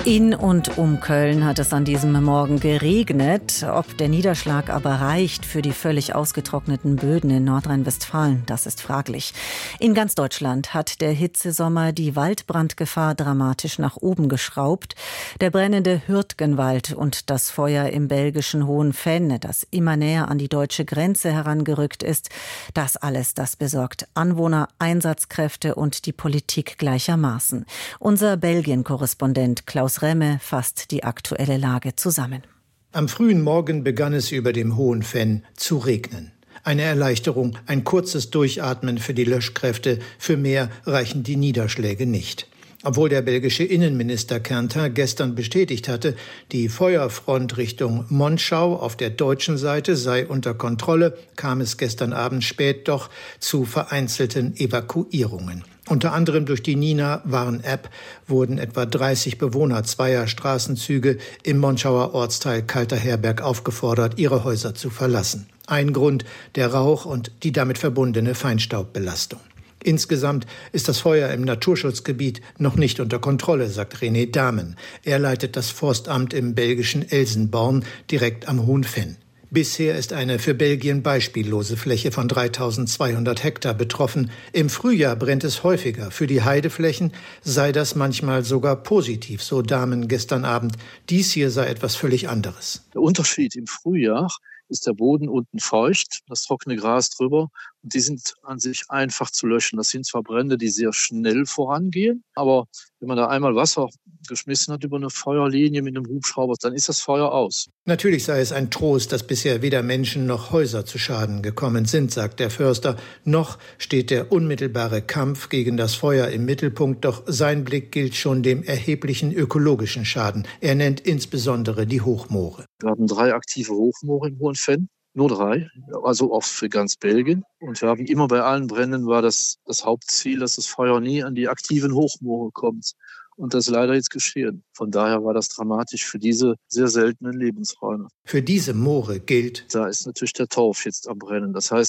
In und um Köln hat es an diesem Morgen geregnet. Ob der Niederschlag aber reicht für die völlig ausgetrockneten Böden in Nordrhein-Westfalen, das ist fraglich. In ganz Deutschland hat der Hitzesommer die Waldbrandgefahr dramatisch nach oben geschraubt. Der brennende Hürtgenwald und das Feuer im belgischen Hohenfenn, das immer näher an die deutsche Grenze herangerückt ist, das alles, das besorgt Anwohner, Einsatzkräfte und die Politik gleichermaßen. Unser Belgien-Korrespondent Klaus Remme fasst die aktuelle Lage zusammen. Am frühen Morgen begann es über dem Hohenfenn zu regnen. Eine Erleichterung, ein kurzes Durchatmen für die Löschkräfte, für mehr reichen die Niederschläge nicht. Obwohl der belgische Innenminister Quentin gestern bestätigt hatte, die Feuerfront Richtung Monschau auf der deutschen Seite sei unter Kontrolle, kam es gestern Abend spät doch zu vereinzelten Evakuierungen. Unter anderem durch die Nina-Warn-App wurden etwa 30 Bewohner zweier Straßenzüge im Monschauer Ortsteil Kalterherberg aufgefordert, ihre Häuser zu verlassen. Ein Grund, der Rauch und die damit verbundene Feinstaubbelastung. Insgesamt ist das Feuer im Naturschutzgebiet noch nicht unter Kontrolle, sagt René Damen. Er leitet das Forstamt im belgischen Elsenborn direkt am Hohenfenn. Bisher ist eine für Belgien beispiellose Fläche von 3200 Hektar betroffen. Im Frühjahr brennt es häufiger. Für die Heideflächen sei das manchmal sogar positiv, so Damen gestern Abend. Dies hier sei etwas völlig anderes. Der Unterschied im Frühjahr ist der Boden unten feucht, das trockene Gras drüber. Und die sind an sich einfach zu löschen. Das sind zwar Brände, die sehr schnell vorangehen, aber wenn man da einmal Wasser geschmissen hat über eine Feuerlinie mit einem Hubschrauber, dann ist das Feuer aus. Natürlich sei es ein Trost, dass bisher weder Menschen noch Häuser zu Schaden gekommen sind, sagt der Förster. Noch steht der unmittelbare Kampf gegen das Feuer im Mittelpunkt, doch sein Blick gilt schon dem erheblichen ökologischen Schaden. Er nennt insbesondere die Hochmoore. Wir haben 3 aktive Hochmoore im Hohenfenn. Nur 3, also auch für ganz Belgien. Und wir haben immer bei allen Bränden war das Hauptziel, dass das Feuer nie an die aktiven Hochmoore kommt. Und das ist leider jetzt geschehen. Von daher war das dramatisch für diese sehr seltenen Lebensräume. Für diese Moore gilt: Da ist natürlich der Torf jetzt am Brennen. Das heißt,